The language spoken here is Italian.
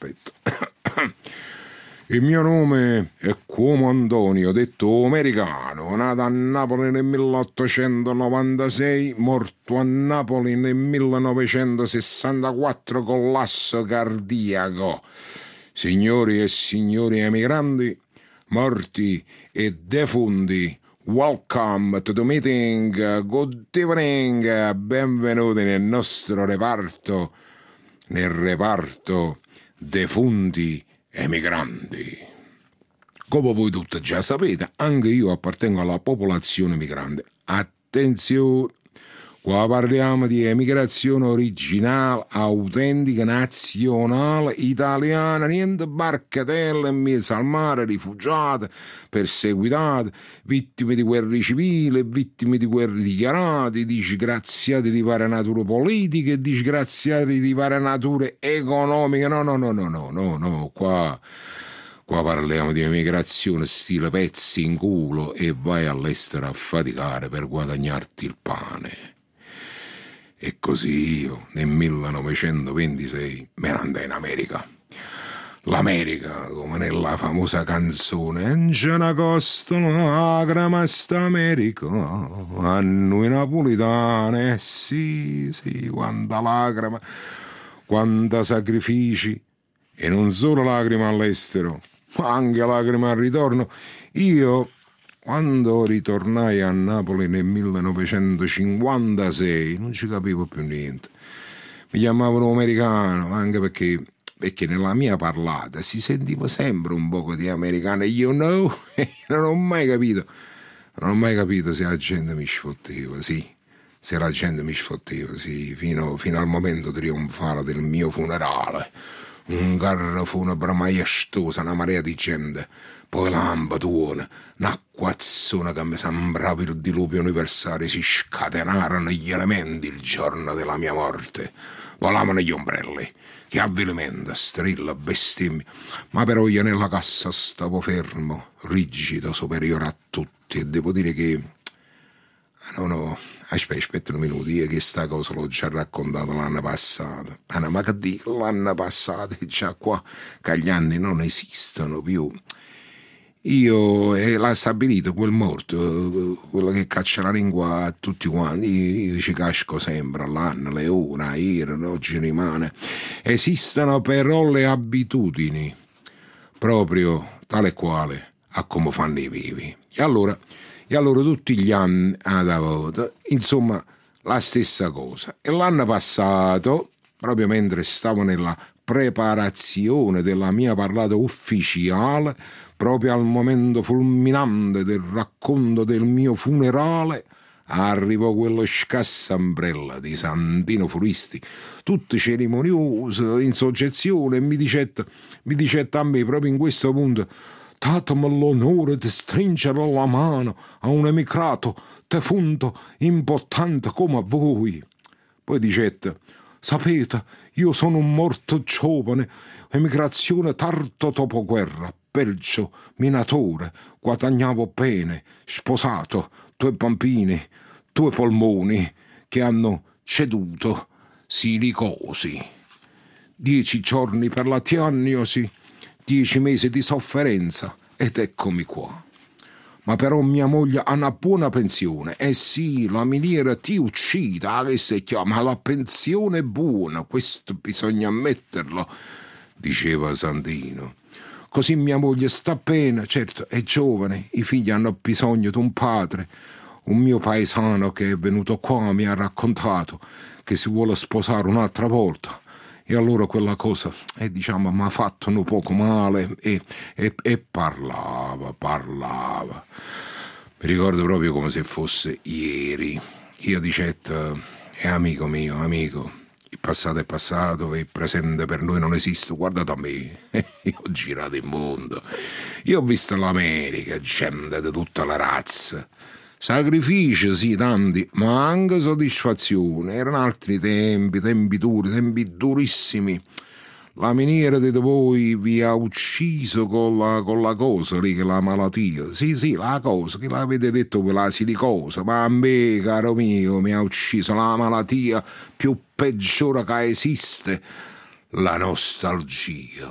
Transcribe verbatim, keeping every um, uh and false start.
aspetta. Il mio nome è Cuomo Antonio, detto americano, nato a Napoli nel milleottocentonovantasei, morto a Napoli nel millenovecentosessantaquattro, collasso cardiaco. Signori e signori emigranti, morti e defunti, welcome to the meeting, good evening, benvenuti nel nostro reparto, nel reparto defunti emigranti. Come voi tutti già sapete, anche io appartengo alla popolazione migrante. Attenzione, qua parliamo di emigrazione originale, autentica, nazionale, italiana, niente barcatelle in mezzo al mare, rifugiate, perseguitate, vittime di guerre civili, vittime di guerre dichiarate, disgraziati di varie nature politiche, disgraziati di varie nature economiche. No, no, no, no, no, no, no, qua... Qua parliamo di emigrazione stile pezzi in culo e vai all'estero a faticare per guadagnarti il pane. E così io nel millenovecentoventisei me ne andai in America. L'America, come nella famosa canzone, "Non c'è una costa lacrima sta America, a noi napolitane", sì, sì, quanta lacrima, quanta sacrifici, e non solo lacrime all'estero, ma anche lacrime al ritorno. Io, quando ritornai a Napoli nel millenovecentocinquantasei, non ci capivo più niente. Mi chiamavano americano, anche perché, perché nella mia parlata si sentiva sempre un poco di americano, you know, e non ho mai capito, non ho mai capito se la gente mi sfotteva, sì, se la gente mi sfotteva, sì, fino, fino al momento trionfale del mio funerale. Un carro funebre maestoso, una marea di gente, poi lampadone, un'acquazzone che mi sembrava il diluvio universale. Si scatenarono gli elementi il giorno della mia morte, volavano gli ombrelli, che avvilimento, strilla, bestemmia, ma però io nella cassa stavo fermo, rigido, superiore a tutti, e devo dire che... No, no, aspetta, aspetta un minuto, io che sta cosa l'ho già raccontato l'anno passato. Ah, no, ma che dico, l'anno passato è già qua, che gli anni non esistono più. Io, eh, l'ha stabilito quel morto, quello che caccia la lingua a tutti quanti, io, io ci casco sempre, l'anno, le ore, ieri, oggi rimane. Esistono però le abitudini, proprio tale e quale, a come fanno i vivi. E allora... E allora tutti gli anni ad volta, insomma, la stessa cosa. E l'anno passato, proprio mentre stavo nella preparazione della mia parlata ufficiale, proprio al momento fulminante del racconto del mio funerale, arrivò quello scassambrella di Santino Furisti, tutto cerimonioso, in soggezione, e mi dicette, mi dicette a me, proprio in questo punto: "Datemi l'onore di stringere la mano a un emigrato defunto importante come a voi." Poi dicette: "Sapete, io sono un morto giovane, emigrazione tardo dopoguerra, Belgio, minatore, guadagnavo bene, sposato, due bambini, due polmoni che hanno ceduto, silicosi. Dieci giorni per la diagnosi, dieci mesi di sofferenza, ed eccomi qua. Ma però mia moglie ha una buona pensione. Eh sì, la miniera ti uccide, adesso è chiaro, ma la pensione è buona, questo bisogna ammetterlo", diceva Santino. "Così mia moglie sta bene, certo, è giovane, i figli hanno bisogno di un padre. Un mio paesano che è venuto qua mi ha raccontato che si vuole sposare un'altra volta. E allora quella cosa, eh, diciamo, mi ha fatto un poco male, e, e, e parlava, parlava. Mi ricordo proprio come se fosse ieri. Io dicette: "È amico mio, amico, il passato è passato e il presente per noi non esiste. Guardate a me, io ho girato il mondo, io ho visto l'America, gente di tutta la razza. Sacrifici, sì, tanti, ma anche soddisfazione. Erano altri tempi, tempi duri, tempi durissimi. La miniera di voi vi ha ucciso con la, con la cosa lì, che la malattia. Sì, sì, la cosa, che l'avete detto voi, la silicosa. Ma a me, caro mio, mi ha ucciso la malattia più peggiore che esiste, la nostalgia.